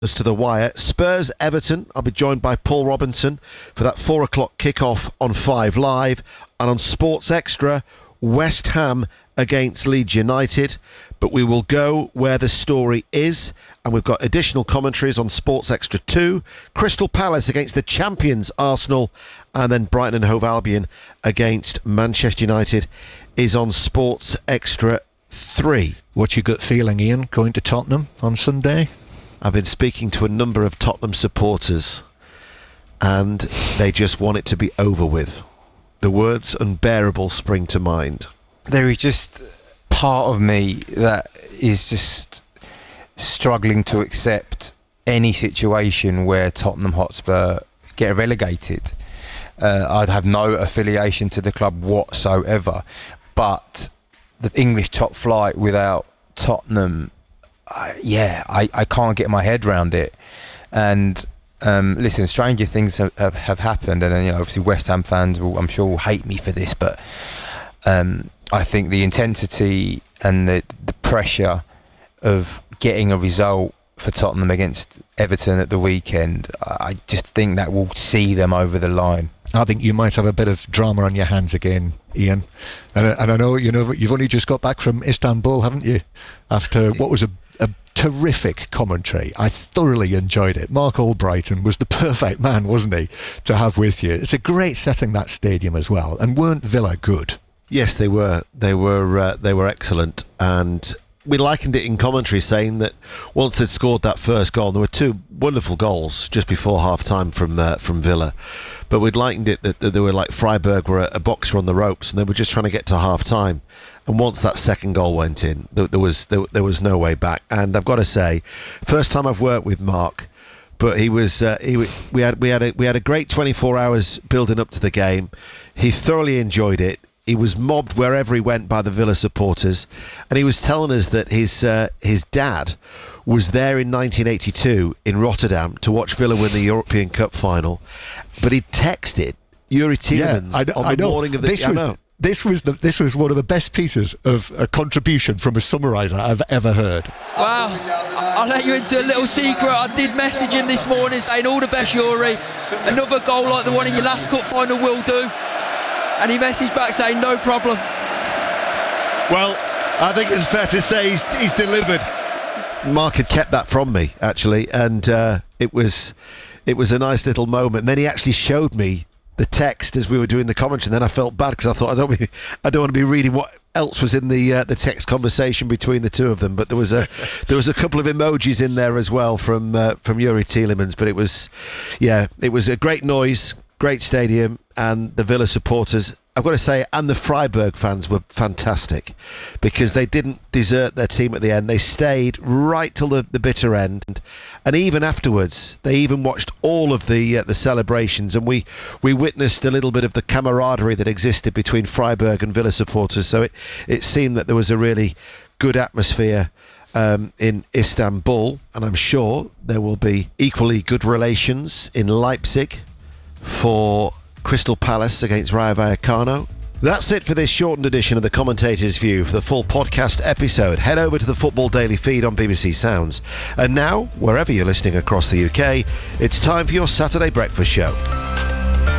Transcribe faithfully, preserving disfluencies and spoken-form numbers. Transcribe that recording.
As to the wire, Spurs Everton. I'll be joined by Paul Robinson for that four o'clock kickoff on Five Live, and on Sports Extra, West Ham against Leeds United. But we will go where the story is, and we've got additional commentaries on Sports Extra two, Crystal Palace against the champions Arsenal, and then Brighton and Hove Albion against Manchester United is on Sports Extra three. What's your gut feeling, Ian, going to Tottenham on Sunday? I've been speaking to a number of Tottenham supporters, and they just want it to be over with. The words unbearable spring to mind. There is just part of me that is just struggling to accept any situation where Tottenham Hotspur get relegated. Uh, I'd have no affiliation to the club whatsoever, but the English top flight without Tottenham, Uh, yeah, I, I can't get my head around it. And um, listen, stranger things have, have, have happened, and you know, obviously West Ham fans will, I'm sure, will hate me for this, but um, I think the intensity and the, the pressure of getting a result for Tottenham against Everton at the weekend, I just think that will see them over the line. I think you might have a bit of drama on your hands again, Ian. And, and I know you know you've only just got back from Istanbul, haven't you? After what was a, a terrific commentary. I thoroughly enjoyed it. Mark Albrighton was the perfect man, wasn't he, to have with you. It's a great setting, that stadium as well. And weren't Villa good? Yes, they were. They were. Uh, they were excellent, and we likened it in commentary, saying that once they'd scored that first goal, there were two wonderful goals just before half time from uh, from Villa, but we'd likened it that, that they were like Freiburg were a, a boxer on the ropes, and they were just trying to get to half time. And once that second goal went in, there, there was there, there was no way back. And I've got to say, first time I've worked with Mark, but he was uh, he we had we had a, we had a great twenty-four hours building up to the game. He thoroughly enjoyed it. He was mobbed wherever he went by the Villa supporters, and he was telling us that his uh, his dad was there in nineteen eighty-two in Rotterdam to watch Villa win the European Cup final, but he texted Yuri Tielemans yeah, I, on I the know. morning of the this I was know. This was the this was one of the best pieces of a contribution from a summariser I've ever heard. Wow, I'll let you into a little secret. I did message him this morning saying all the best, Yuri. Another goal like the one in your last cup final will do. And he messaged back saying no problem. Well, I think it's fair to say he's, he's delivered. Mark had kept that from me, actually, and uh, it was it was a nice little moment. And then he actually showed me the text as we were doing the commentary, and then I felt bad because I thought I don't be, I don't want to be reading what else was in the uh, the text conversation between the two of them. But there was a there was a couple of emojis in there as well from uh, from Yuri Tielemans. But it was yeah, it was a great noise, great stadium, and the Villa supporters, I've got to say, and the Freiburg fans were fantastic because they didn't desert their team at the end. They stayed right till the, the bitter end, and even afterwards, they even watched all of the uh, the celebrations, and we we witnessed a little bit of the camaraderie that existed between Freiburg and Villa supporters. So it it seemed that there was a really good atmosphere um, in Istanbul, and I'm sure there will be equally good relations in Leipzig for Crystal Palace against Rayo Vallecano. That's it for this shortened edition of the Commentator's View. For the full podcast episode, head over to the Football Daily feed on B B C Sounds. And now, wherever you're listening across the U K, it's time for your Saturday breakfast show.